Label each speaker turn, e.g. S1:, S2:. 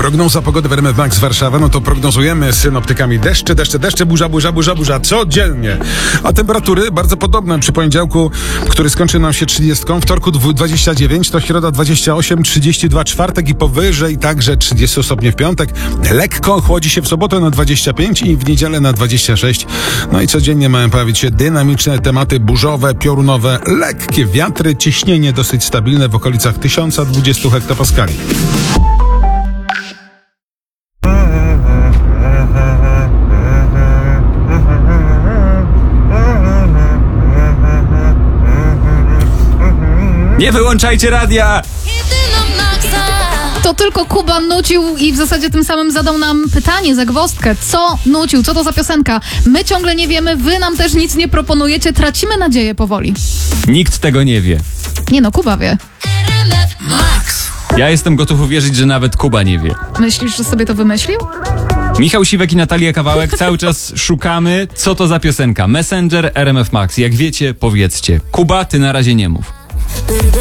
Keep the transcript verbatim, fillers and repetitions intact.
S1: Prognoza pogody w R M F Max Warszawa, no to prognozujemy z synoptykami deszcze, deszcze, deszcze, burza, burza, burza, burza, codziennie. A temperatury bardzo podobne. Przy poniedziałku, który skończy nam się trzydziestką, wtorku dwadzieścia dziewięć, to środa dwadzieścia osiem, trzydzieści dwa, czwartek i powyżej także trzydzieści stopni w piątek. Lekko chłodzi się w sobotę na dwadzieścia pięć i w niedzielę na dwadzieścia sześć. No i codziennie mają pojawić się dynamiczne tematy burzowe, piorunowe, lekkie wiatry, ciśnienie dosyć stabilne w okolicach tysiąc dwadzieścia hektopaskali.
S2: Nie wyłączajcie radia!
S3: To tylko Kuba nucił i w zasadzie tym samym zadał nam pytanie, zagwozdkę. Co nucił? Co to za piosenka? My ciągle nie wiemy, wy nam też nic nie proponujecie. Tracimy nadzieję powoli.
S2: Nikt tego nie wie.
S3: Nie no, Kuba wie.
S2: Ja jestem gotów uwierzyć, że nawet Kuba nie wie.
S3: Myślisz, że sobie to wymyślił?
S2: Michał Siwek i Natalia Kawałek, cały czas szukamy, co to za piosenka. Messenger, R M F Max. Jak wiecie, powiedzcie. Kuba, ty na razie nie mów.